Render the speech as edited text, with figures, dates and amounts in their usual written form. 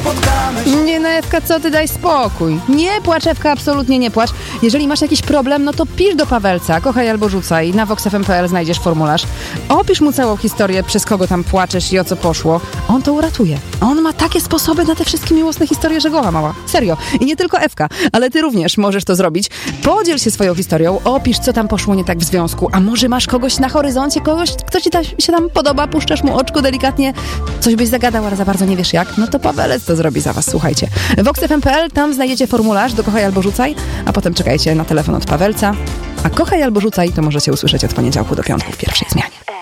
Nie, no Ewka, co ty, daj spokój. Nie płacz, Ewka, absolutnie nie płacz. Jeżeli masz jakiś problem, no to pisz do Pawelca, kochaj albo rzucaj. Na voxfm.pl znajdziesz formularz. Opisz mu całą historię, przez kogo tam płaczesz i o co poszło. On to uratuje. On ma takie sposoby na te wszystkie miłosne historie, że goła mała. Serio. I nie tylko Ewka, ale ty również możesz to zrobić. Podziel się swoją historią, opisz, co tam poszło nie tak w związku. A może masz kogoś na horyzoncie, kogoś, kto ci się tam podoba, puszczasz mu oczko delikatnie, coś byś zagadał, ale za bardzo nie wiesz jak, no to Pawelec to zrobi za was, słuchajcie. voxfm.pl, tam znajdziecie formularz do kochaj albo rzucaj, a potem czekajcie na telefon od Pawelca. A kochaj albo rzucaj to możecie usłyszeć od poniedziałku do piątku w pierwszej zmianie.